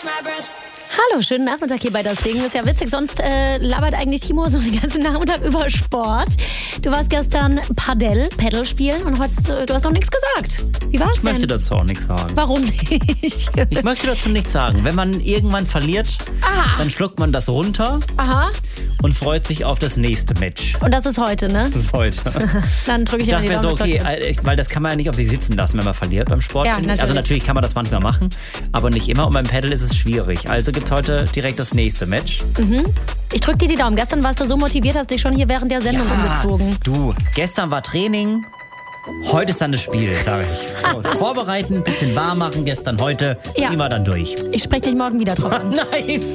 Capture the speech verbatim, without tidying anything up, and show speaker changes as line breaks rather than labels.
Hallo, schönen Nachmittag hier bei Das Ding. Ist ja witzig, sonst äh, labert eigentlich Timo so den ganzen Nachmittag über Sport. Du warst gestern Padel, Paddle spielen und heute, du hast noch nichts gesagt. Wie war's denn?
Ich möchte dazu auch nichts sagen.
Warum nicht?
Ich möchte dazu nichts sagen. Wenn man irgendwann verliert,
Aha.
dann schluckt man das runter
Aha.
und freut sich auf das nächste Match.
Und das ist heute, ne?
Das ist heute.
Dann drücke ich
Ich
dir mal
dachte
die
mir so,
Daumen.
okay, ich- weil das kann man ja nicht auf sich sitzen lassen, wenn man verliert beim Sport.
Ja,
finde ich. Also
natürlich.
natürlich kann man das manchmal machen, aber nicht immer. Und beim Paddle ist es schwierig. Also gibt es heute direkt das nächste Match.
Ich drücke dir die Daumen. Gestern warst du so motiviert, hast dich schon hier während der Sendung umgezogen.
Du, gestern war Training, heute ist dann das Spiel, sage ich. So, vorbereiten, ein bisschen warm machen, gestern, heute
Ja.
ziehen wir dann durch.
Ich spreche dich morgen wieder drauf an.
Nein!